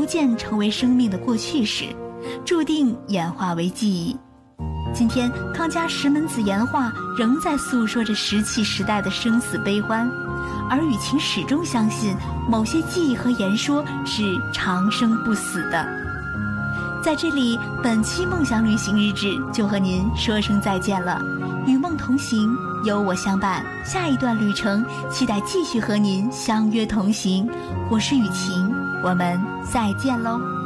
逐渐成为生命的过去时，注定演化为记忆。今天康家石门子岩画仍在诉说着石器时代的生死悲欢，而雨晴始终相信某些记忆和言说是长生不死的。在这里，本期梦想旅行日志就和您说声再见了。与梦同行，有我相伴，下一段旅程期待继续和您相约同行。我是雨晴，我们再见喽。